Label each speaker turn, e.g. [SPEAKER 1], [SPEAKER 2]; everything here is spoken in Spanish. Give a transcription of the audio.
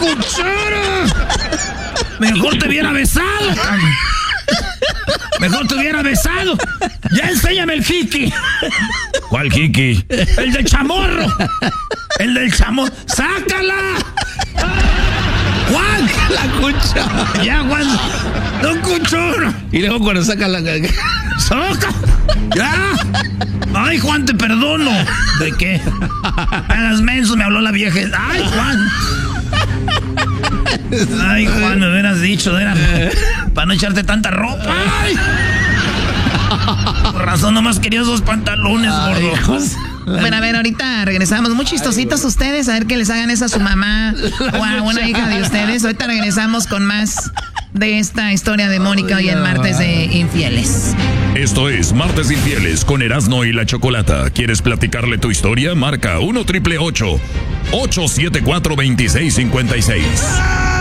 [SPEAKER 1] cuchara! Mejor te hubiera besado, cabrón. Mejor te hubiera besado. Ya enséñame el jiki. ¿Cuál jiki? El del chamorro. El del chamorro. ¡Sácala! ¡Juan!
[SPEAKER 2] La cuchara.
[SPEAKER 1] Ya, Juan. ¡No cuchara!
[SPEAKER 2] Y luego cuando saca la...
[SPEAKER 1] ¡Saca! ¡Ya! ¡Ay, Juan, te perdono! ¿De qué? A las mensos me habló la vieja. ¡Ay, Juan! Ay, Juan, me hubieras dicho, era para no echarte tanta ropa. Ay. Por razón, nomás quería esos pantalones, gordo.
[SPEAKER 3] Bueno, a ver, ahorita regresamos. Muy chistositos ustedes, a ver que les hagan eso a su mamá o a una hija de ustedes. Ahorita regresamos con más de esta historia de Mónica hoy en Martes de Infieles.
[SPEAKER 4] Esto es Martes de Infieles con Erasmo y la Chocolata. ¿Quieres platicarle tu historia? Marca 1-888-874-2656.